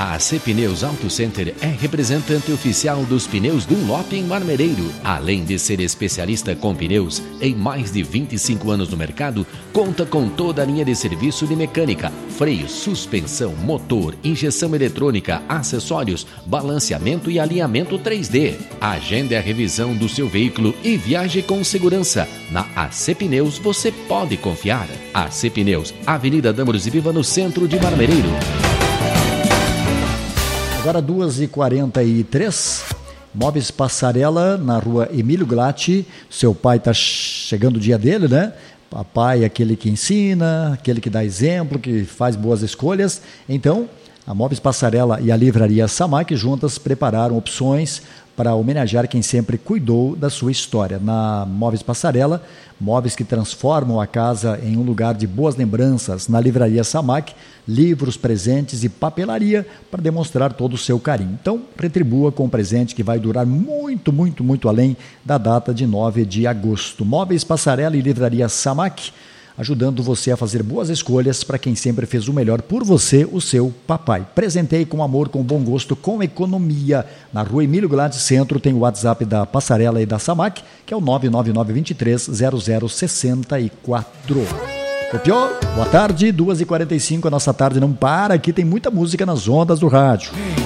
A AC Pneus Auto Center é representante oficial dos pneus Dunlop em Marmereiro. Além de ser especialista com pneus em mais de 25 anos no mercado, conta com toda a linha de serviço de mecânica, freio, suspensão, motor, injeção eletrônica, acessórios, balanceamento e alinhamento 3D. Agende a revisão do seu veículo e viaje com segurança. Na AC Pneus você pode confiar. AC Pneus, Avenida Dâmaros e Viva, no centro de Marmereiro. Agora 2h43, Móveis Passarela, na rua Emílio Glatti. Seu pai está chegando o dia dele, né? Papai é aquele que ensina, aquele que dá exemplo, que faz boas escolhas. Então, a Móveis Passarela e a Livraria Samac juntas prepararam opções para homenagear quem sempre cuidou da sua história. Na Móveis Passarela, móveis que transformam a casa em um lugar de boas lembranças. Na Livraria Samac, livros, presentes e papelaria para demonstrar todo o seu carinho. Então, retribua com um presente que vai durar muito, muito, muito além da data de 9 de agosto. Móveis Passarela e Livraria Samac, ajudando você a fazer boas escolhas para quem sempre fez o melhor por você, o seu papai. Presenteie com amor, com bom gosto, com economia. Na rua Emílio Glatti Centro tem o WhatsApp da Passarela e da Samac, que é o 999230064. Copiou? Boa tarde, 2h45, a nossa tarde não para, aqui tem muita música nas ondas do rádio.